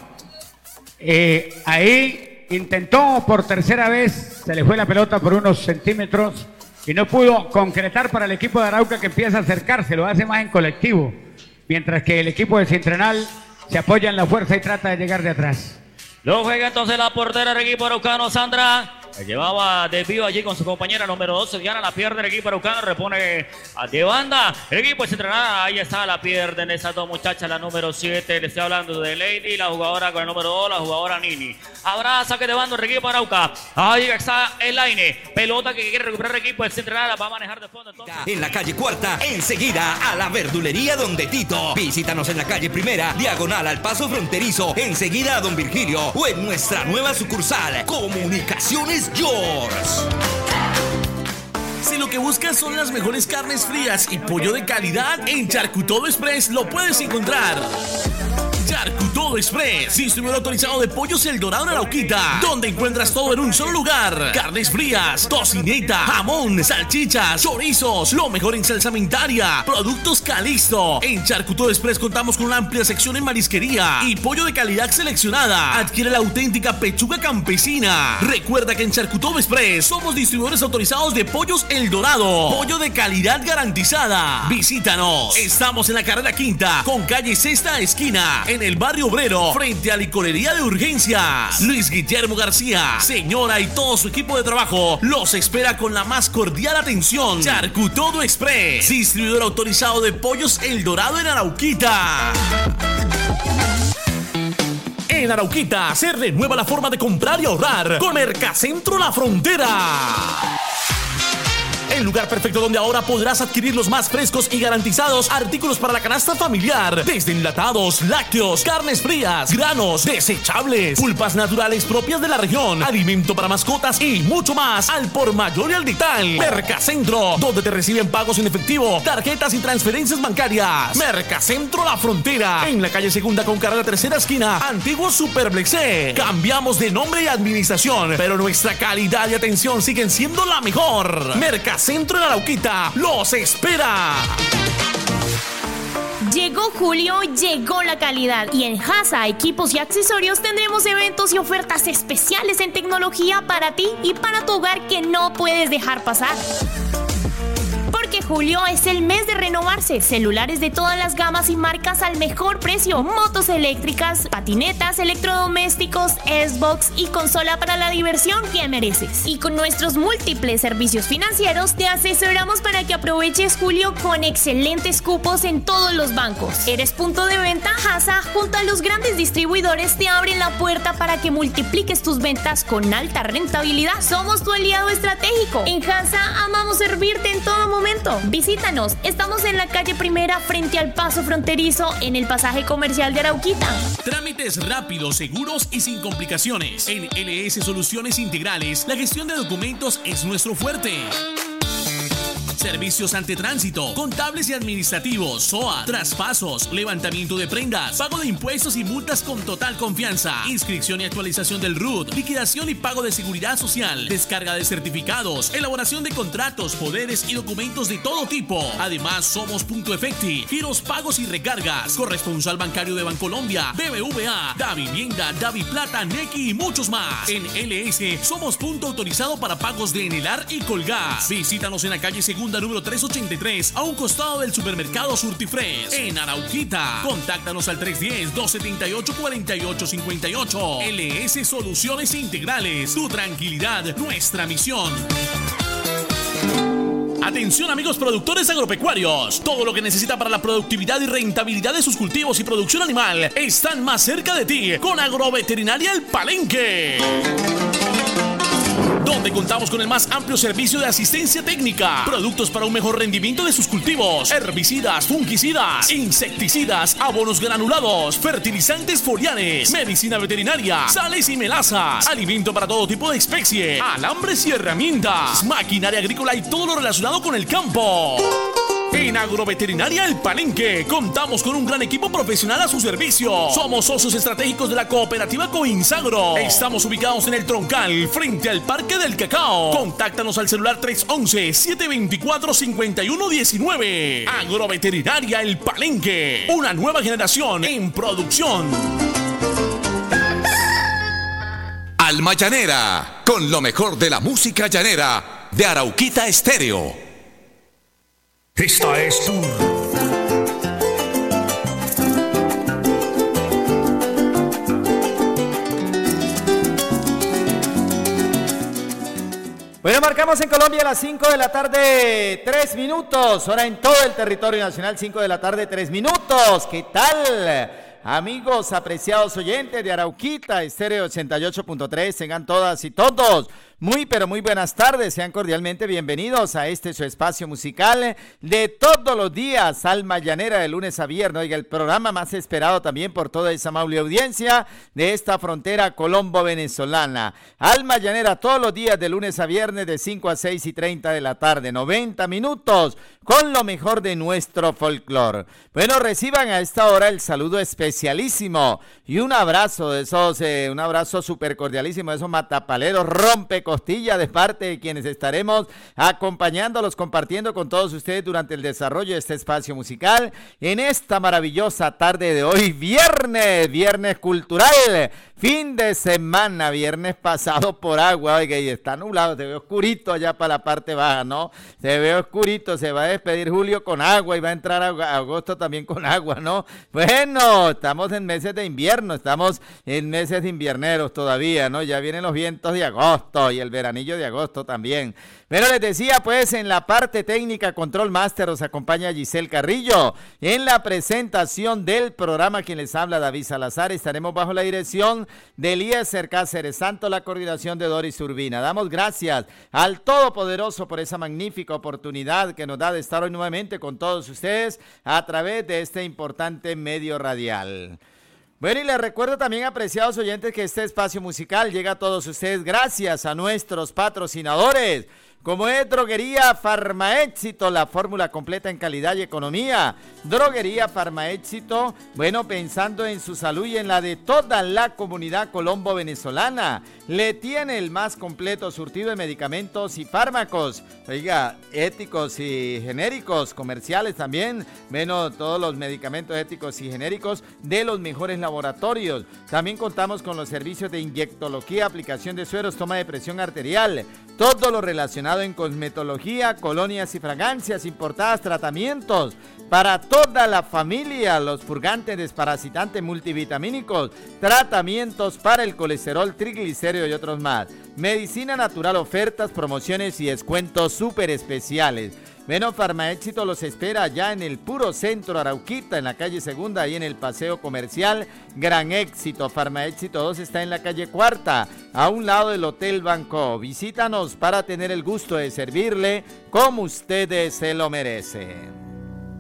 Ahí intentó por tercera vez, se le fue la pelota por unos centímetros y no pudo concretar para el equipo de Arauca, que empieza a acercarse, lo hace más en colectivo, mientras que el equipo de Cintrenal se apoya en la fuerza y trata de llegar de atrás. Lo juega entonces la portera del equipo araucano, Sandra. La llevaba desvío allí con su compañera número 12, Diana. La pierde el equipo araucano, repone de banda. El equipo de Cintrenal, ahí está, la pierden esas dos muchachas. La número 7, le estoy hablando de Lady, la jugadora con el número 2, la jugadora Nini. Habrá saque de banda el equipo Arauca. Ahí está Elaine. Pelota que quiere recuperar el equipo de Cintrenal, la va a manejar de fondo. Entonces. En la calle Cuarta, enseguida a la verdulería Don Tito. Visítanos en la calle Primera, diagonal al paso fronterizo, enseguida a Don Virgilio, o en nuestra nueva sucursal, Comunicaciones George. Si lo que buscas son las mejores carnes frías y pollo de calidad, en Charcutodo Express lo puedes encontrar. Charcutodo Express, distribuidor autorizado de Pollos El Dorado en Arauquita, donde encuentras todo en un solo lugar: carnes frías, tocineta, jamón, salchichas, chorizos, lo mejor en salsamentaria, productos Calisto. En Charcutodo Express contamos con una amplia sección en marisquería y pollo de calidad seleccionada. Adquiere la auténtica pechuga campesina. Recuerda que en Charcutodo Express somos distribuidores autorizados de Pollos El Dorado, pollo de calidad garantizada. Visítanos, estamos en la carrera quinta con calle Sexta esquina, en el barrio obrero, frente a Licorería de Urgencias. Luis Guillermo García, señora y todo su equipo de trabajo los espera con la más cordial atención. Charcutodo Express, distribuidor autorizado de Pollos El Dorado en Arauquita. En Arauquita se renueva la forma de comprar y ahorrar con Mercacentro La Frontera. El lugar perfecto donde ahora podrás adquirir los más frescos y garantizados artículos para la canasta familiar, desde enlatados, lácteos, carnes frías, granos, desechables, pulpas naturales propias de la región, alimento para mascotas y mucho más al por mayor y al detalle. Mercacentro, donde te reciben pagos en efectivo, tarjetas y transferencias bancarias. Mercacentro La Frontera, en la calle Segunda con carrera Tercera esquina, antiguo Superblexé. Cambiamos de nombre y administración, pero nuestra calidad y atención siguen siendo la mejor. Mercacentro en Arauquita los espera. Llegó julio, llegó la calidad, y en Hasa Equipos y Accesorios tendremos eventos y ofertas especiales en tecnología para ti y para tu hogar que no puedes dejar pasar. Porque julio es el mes de renovarse. Celulares de todas las gamas y marcas al mejor precio. Motos eléctricas, patinetas, electrodomésticos, Xbox y consola para la diversión que mereces. Y con nuestros múltiples servicios financieros te asesoramos para que aproveches julio con excelentes cupos en todos los bancos. ¿Eres punto de venta? Hasa, junto a los grandes distribuidores, te abren la puerta para que multipliques tus ventas con alta rentabilidad. Somos tu aliado estratégico. En Hasa amamos servirte en todo momento. seguro. Visítanos, estamos en la calle Primera frente al paso fronterizo en el pasaje comercial de Arauquita. Trámites rápidos, seguros y sin complicaciones. En LS Soluciones Integrales, la gestión de documentos es nuestro fuerte. Servicios ante tránsito, contables y administrativos, SOA, traspasos, levantamiento de prendas, pago de impuestos y multas con total confianza, inscripción y actualización del RUT, liquidación y pago de seguridad social, descarga de certificados, elaboración de contratos, poderes y documentos de todo tipo. Además, somos Punto Efecti, giros, pagos y recargas, corresponsal bancario de Bancolombia, BBVA, Da Vivienda, Davi Plata, Nequi y muchos más. En LS somos punto autorizado para pagos de Enelar y Colgas. Visítanos en la calle Segunda número 383, a un costado del supermercado Surtifresh, en Arauquita. Contáctanos al 310-278-4858. LS Soluciones Integrales, tu tranquilidad, nuestra misión. Atención amigos productores agropecuarios, todo lo que necesita para la productividad y rentabilidad de sus cultivos y producción animal están más cerca de ti con Agroveterinaria El Palenque, donde contamos con el más amplio servicio de asistencia técnica, productos para un mejor rendimiento de sus cultivos, herbicidas, fungicidas, insecticidas, abonos granulados, fertilizantes foliares, medicina veterinaria, sales y melazas, alimento para todo tipo de especie, alambres y herramientas, maquinaria agrícola y todo lo relacionado con el campo. En Agroveterinaria El Palenque contamos con un gran equipo profesional a su servicio. Somos socios estratégicos de la cooperativa Coinsagro. Estamos ubicados en el Troncal, frente al Parque del Cacao. Contáctanos al celular 311-724-5119. Agroveterinaria El Palenque, una nueva generación en producción. Alma Llanera, con lo mejor de la música llanera de Arauquita Estéreo. Esta es tu... Bueno, marcamos en Colombia a las 5 de la tarde, 3 minutos. Ahora en todo el territorio nacional, 5 de la tarde, 3 minutos. ¿Qué tal? Amigos, apreciados oyentes de Arauquita Estéreo 88.3, tengan todas y todos muy pero muy buenas tardes, sean cordialmente bienvenidos a este su espacio musical de todos los días, Alma Llanera, de lunes a viernes. Oiga, el programa más esperado también por toda esa amable audiencia de esta frontera colombo-venezolana. Alma Llanera todos los días de lunes a viernes de 5 a 6:30 de la tarde, 90 minutos con lo mejor de nuestro folclore. Bueno, reciban a esta hora el saludo especialísimo y un abrazo de esos, un abrazo súper cordialísimo de esos matapaleros rompe costilla de parte de quienes estaremos acompañándolos, compartiendo con todos ustedes durante el desarrollo de este espacio musical en esta maravillosa tarde de hoy, viernes cultural, fin de semana, viernes pasado por agua. Oiga, y está nublado, se ve oscurito allá para la parte baja, ¿no? Se ve oscurito, se va a despedir julio con agua y va a entrar agosto también con agua, ¿no? Bueno, estamos en meses de invierno, estamos en meses invierneros todavía, ¿no? Ya vienen los vientos de agosto y el veranillo de agosto también. Pero les decía, pues, en la parte técnica, Control Master, os acompaña Giselle Carrillo. En la presentación del programa, quien les habla, David Salazar, estaremos bajo la dirección de Eliezer Cáceres Santo, la coordinación de Doris Urbina. Damos gracias al Todopoderoso por esa magnífica oportunidad que nos da de estar hoy nuevamente con todos ustedes a través de este importante medio radial. Bueno, y les recuerdo también, apreciados oyentes, que este espacio musical llega a todos ustedes gracias a nuestros patrocinadores, como es Droguería Farmaéxito, la fórmula completa en calidad y economía. Droguería Farmaéxito, bueno, pensando en su salud y en la de toda la comunidad colombo-venezolana, le tiene el más completo surtido de medicamentos y fármacos, oiga, éticos y genéricos, comerciales también, bueno, todos los medicamentos éticos y genéricos de los mejores laboratorios. También contamos con los servicios de inyectología, aplicación de sueros, toma de presión arterial, todo lo relacionado en cosmetología, colonias y fragancias importadas, tratamientos para toda la familia, los purgantes, desparasitantes, multivitamínicos, tratamientos para el colesterol, triglicérido y otros más. Medicina natural, ofertas, promociones y descuentos súper especiales. Bueno, Farmaéxito los espera allá en el puro centro Arauquita, en la calle Segunda, ahí en el paseo comercial Gran Éxito. Farmaéxito 2 está en la calle Cuarta, a un lado del Hotel Banco. Visítanos para tener el gusto de servirle como ustedes se lo merecen.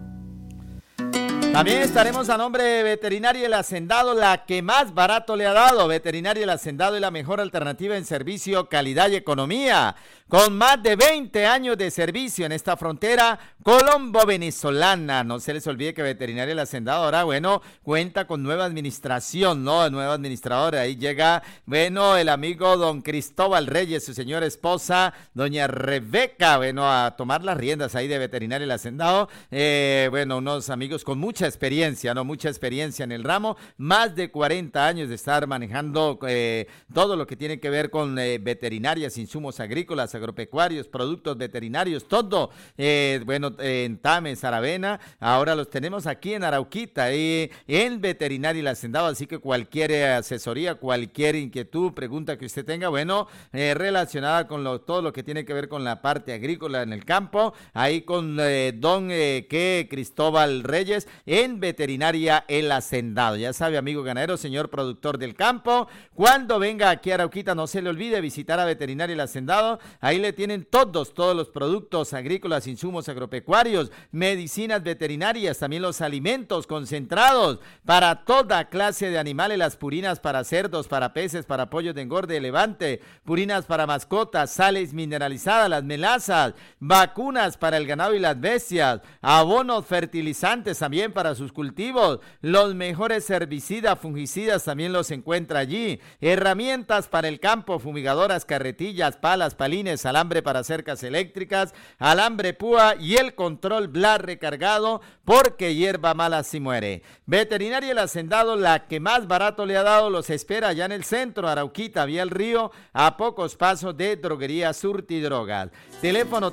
También estaremos a nombre de Veterinaria El Hacendado, la que más barato le ha dado. Veterinaria El Hacendado es la mejor alternativa en servicio, calidad y economía. Con más de 20 años de servicio en esta frontera colombo-venezolana. No se les olvide que Veterinaria El Hacendado ahora, bueno, cuenta con nueva administración, ¿no? Nueva administradora. Ahí llega, bueno, el amigo don Cristóbal Reyes, su señora esposa, doña Rebeca, bueno, a tomar las riendas ahí de Veterinaria El Hacendado. Bueno, unos amigos con mucha experiencia, ¿no? Mucha experiencia en el ramo. Más de 40 años de estar manejando todo lo que tiene que ver con veterinarias, insumos agrícolas, agropecuarios, productos veterinarios, todo, bueno, en Tames, Aravena, ahora los tenemos aquí en Arauquita, en Veterinaria El Hacendado, así que cualquier asesoría, cualquier inquietud, pregunta que usted tenga, bueno, relacionada con todo lo que tiene que ver con la parte agrícola en el campo, ahí con don Cristóbal Reyes, en Veterinaria El Hacendado. Ya sabe, amigo ganadero, señor productor del campo, cuando venga aquí a Arauquita, no se le olvide visitar a Veterinaria El Hacendado. Ahí le tienen todos los productos agrícolas, insumos agropecuarios, medicinas veterinarias, también los alimentos concentrados para toda clase de animales, las purinas para cerdos, para peces, para pollos de engorde de levante, purinas para mascotas, sales mineralizadas, las melazas, vacunas para el ganado y las bestias, abonos fertilizantes también para sus cultivos, los mejores herbicidas, fungicidas también los encuentra allí, herramientas para el campo, fumigadoras, carretillas, palas, palines, alambre para cercas eléctricas, alambre púa y el control Blas recargado, porque hierba mala si muere. Veterinaria El Hacendado, la que más barato le ha dado, los espera allá en el centro, Arauquita, vía el río, a pocos pasos de Droguería Surtidrogas. Teléfono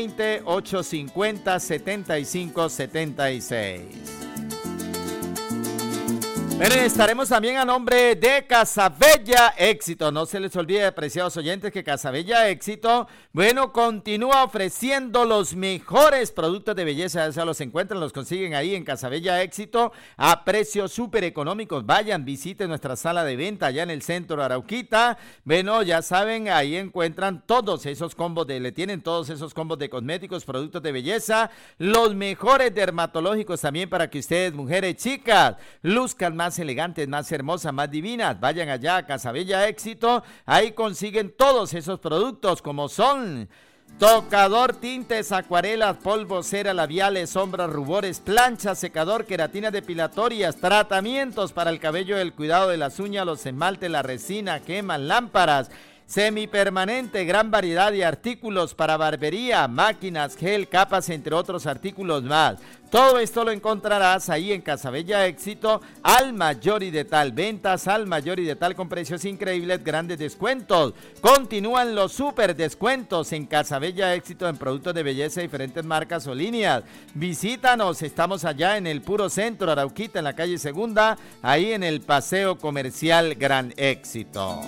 320-850-7576. Bueno, estaremos también a nombre de Casabella Éxito. No se les olvide, apreciados oyentes, que Casabella Éxito, bueno, continúa ofreciendo los mejores productos de belleza. Ya los encuentran, los consiguen ahí en Casabella Éxito a precios súper económicos. Vayan, visiten nuestra sala de venta allá en el centro de Arauquita. Bueno, ya saben, ahí encuentran todos esos combos le tienen todos esos combos de cosméticos, productos de belleza, los mejores dermatológicos también para que ustedes, mujeres, chicas, luzcan más elegantes, más hermosas, más divinas. Vayan allá a Casabella Éxito, ahí consiguen todos esos productos como son tocador, tintes, acuarelas, polvo, cera, labiales, sombras, rubores, planchas, secador, queratinas depilatorias, tratamientos para el cabello, el cuidado de las uñas, los esmaltes, la resina, quemas, lámparas, semipermanente, gran variedad de artículos para barbería, máquinas, gel, capas, entre otros artículos más. Todo esto lo encontrarás ahí en Casabella Éxito, al mayor y de tal. Ventas al mayor y de tal con precios increíbles, grandes descuentos. Continúan los super descuentos en Casabella Éxito en productos de belleza, diferentes marcas o líneas. Visítanos, estamos allá en el puro centro, Arauquita, en la calle Segunda, ahí en el paseo comercial Gran Éxito.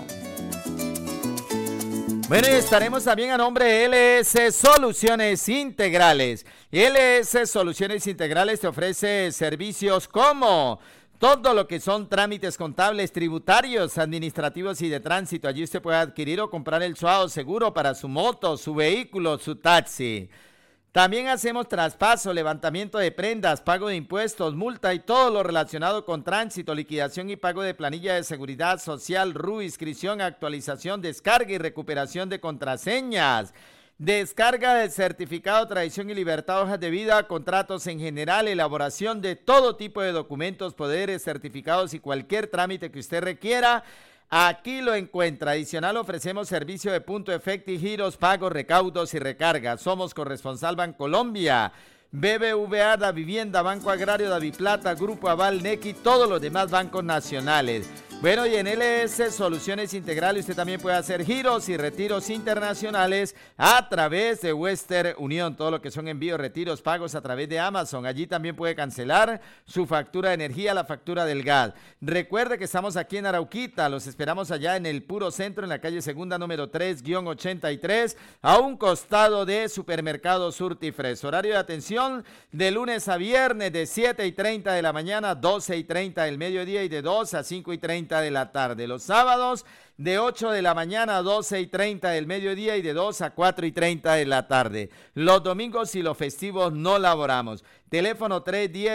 Bueno, y estaremos también a nombre de LS Soluciones Integrales. LS Soluciones Integrales te ofrece servicios como todo lo que son trámites contables, tributarios, administrativos y de tránsito. Allí usted puede adquirir o comprar el SUAO seguro para su moto, su vehículo, su taxi. También hacemos traspaso, levantamiento de prendas, pago de impuestos, multa y todo lo relacionado con tránsito, liquidación y pago de planilla de seguridad social, RU, inscripción, actualización, descarga y recuperación de contraseñas. Descarga del certificado, tradición y libertad, hojas de vida, contratos en general, elaboración de todo tipo de documentos, poderes, certificados y cualquier trámite que usted requiera. Aquí lo encuentra. Adicional, ofrecemos servicio de punto efecto y giros, pagos, recaudos y recargas. Somos corresponsal Bancolombia, BBVA, Da Vivienda, Banco Agrario, Daviplata, Grupo Aval, Nequi, todos los demás bancos nacionales. Bueno, y en LS Soluciones Integrales usted también puede hacer giros y retiros internacionales a través de Western Union. Todo lo que son envíos, retiros, pagos a través de Amazon. Allí también puede cancelar su factura de energía, la factura del gas. Recuerde que estamos aquí en Arauquita. Los esperamos allá en el puro centro, en la calle Segunda número 3-83, a un costado de Supermercado Surtifres. Horario de atención de lunes a viernes de 7:30 de la mañana, 12:30 del mediodía y de 2 a 5:30 de la tarde. Los sábados de 8 de la mañana a 12:30 del mediodía y de 2 a 4:30 de la tarde. Los domingos y los festivos no laboramos. Teléfono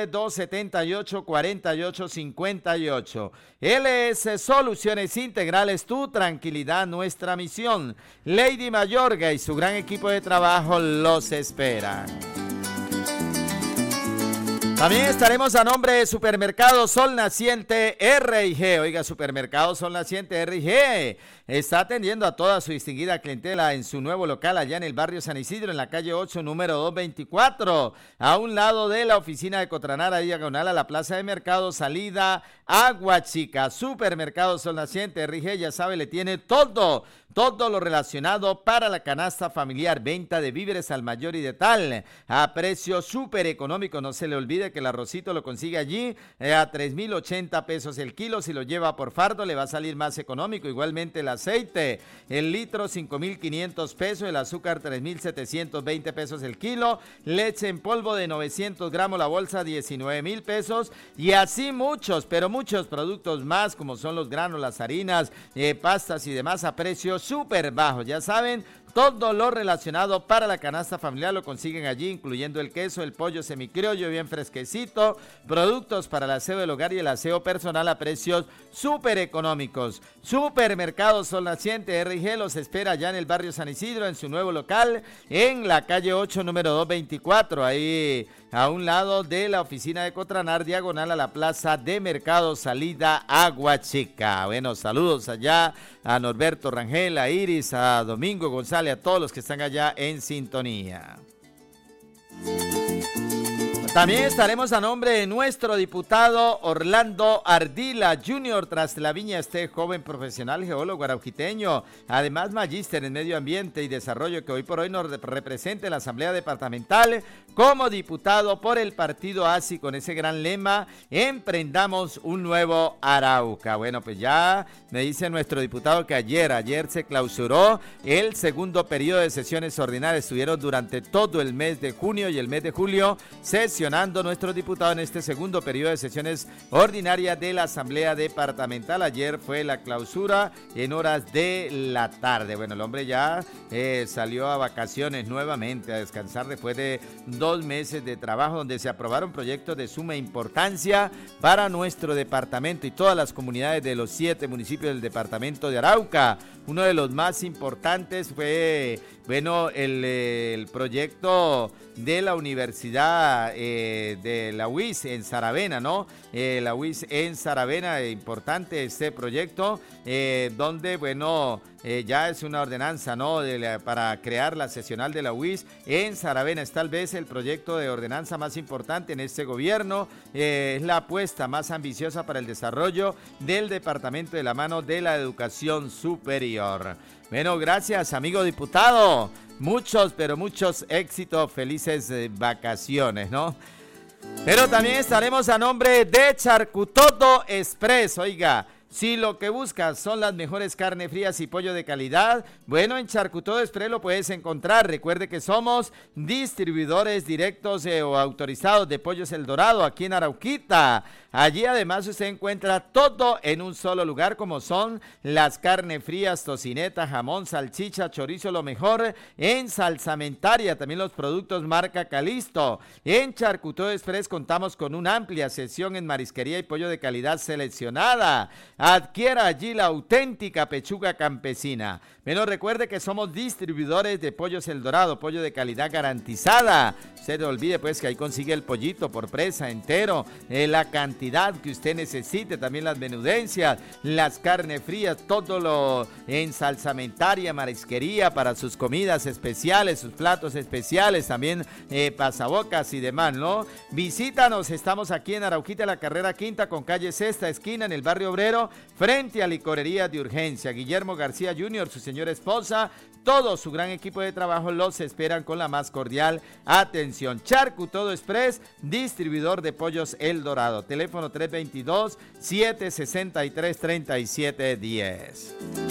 310-278-4858. LS Soluciones Integrales, tu tranquilidad, nuestra misión. Lady Mayorga y su gran equipo de trabajo los esperan. También estaremos a nombre de Supermercado Sol Naciente R&G. Oiga, Supermercado Sol Naciente R&G está atendiendo a toda su distinguida clientela en su nuevo local allá en el barrio San Isidro, en la calle 8, número 224, a un lado de la oficina de Cotranara, diagonal a la plaza de mercado, salida Agua Chica. Supermercado Sol Naciente R&G, ya sabe, le tiene todo lo relacionado para la canasta familiar, venta de víveres al mayor y de tal, a precio súper económico. No se le olvide que el arrocito lo consigue allí a 3,080 pesos el kilo. Si lo lleva por fardo le va a salir más económico. Igualmente el aceite, el litro 5,500 pesos, el azúcar 3,720 pesos el kilo, leche en polvo de 900 gramos la bolsa 19,000 pesos, y así muchos, pero muchos productos más, como son los granos, las harinas, pastas y demás a precios súper bajos. Ya saben, todo lo relacionado para la canasta familiar lo consiguen allí, incluyendo el queso, el pollo semicriollo bien fresquecito, productos para el aseo del hogar y el aseo personal a precios súper económicos. Supermercado Sol Naciente R&G los espera allá en el barrio San Isidro, en su nuevo local, en la calle 8, número 224, ahí a un lado de la oficina de Cotranar, diagonal a la plaza de mercado, salida Agua Chica. Bueno, saludos allá a Norberto Rangel, a Iris, a Domingo González, a todos los que están allá en sintonía. También estaremos a nombre de nuestro diputado Orlando Ardila Jr. tras la viña este joven profesional geólogo arauquiteño, además magíster en medio ambiente y desarrollo, que hoy por hoy nos representa en la Asamblea Departamental como diputado por el partido ASI, con ese gran lema: emprendamos un nuevo Arauca. Bueno, pues ya me dice nuestro diputado que ayer se clausuró el segundo periodo de sesiones ordinarias. Estuvieron durante todo el mes de junio y el mes de julio sesionando nuestro diputado en este segundo periodo de sesiones ordinarias de la Asamblea Departamental. Ayer fue la clausura en horas de la tarde. Bueno, el hombre ya salió a vacaciones nuevamente, a descansar después de 2 meses de trabajo, donde se aprobaron proyectos de suma importancia para nuestro departamento y todas las comunidades de los 7 municipios del departamento de Arauca. Uno de los más importantes fue, bueno, el proyecto de la Universidad de la UIS en Saravena, ¿no? La UIS en Saravena, importante este proyecto, donde, bueno, ya es una ordenanza, ¿no? Para crear la sesional de la UIS en Saravena. Es tal vez el proyecto de ordenanza más importante en este gobierno. Es la apuesta más ambiciosa para el desarrollo del departamento de la mano de la educación superior. Bueno, gracias, amigo diputado. Muchos, pero muchos éxitos, felices vacaciones, ¿no? Pero también estaremos a nombre de Charcutoto Express. Oiga, si lo que buscas son las mejores carnes frías y pollo de calidad, bueno, en Charcutoto Express lo puedes encontrar. Recuerde que somos distribuidores directos o autorizados de Pollos El Dorado aquí en Arauquita. Allí además usted encuentra todo en un solo lugar, como son las carnes frías, tocineta, jamón, salchicha, chorizo, lo mejor en salsamentaria, también los productos marca Calisto. En Charcutoto Express contamos con una amplia sección en marisquería y pollo de calidad seleccionada. Adquiera allí la auténtica pechuga campesina. Bueno, recuerde que somos distribuidores de Pollos El Dorado, pollo de calidad garantizada. Usted no olvide pues que ahí consigue el pollito por presa entero, la cantidad que usted necesite, también las menudencias, las carnes frías, todo lo en salsamentaria, marisquería para sus comidas especiales, sus platos especiales, también pasabocas y demás, ¿no? Visítanos, estamos aquí en Arauquita, la carrera quinta con calle Sexta, esquina en el barrio Obrero, frente a Licorería de Urgencia. Guillermo García Jr., su señora esposa, todo su gran equipo de trabajo los esperan con la más cordial atención. Charcu Todo Express, distribuidor de Pollos El Dorado. Teléfono 322-763-3710.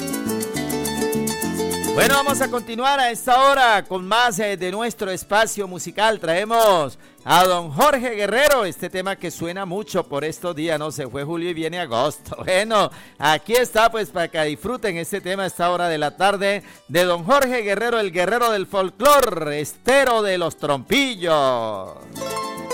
Bueno, vamos a continuar a esta hora con más de nuestro espacio musical. Traemos a don Jorge Guerrero, este tema que suena mucho por estos días, no se fue julio y viene agosto. Bueno, aquí está pues para que disfruten este tema a esta hora de la tarde de don Jorge Guerrero, el guerrero del folclor, estero de los trompillos.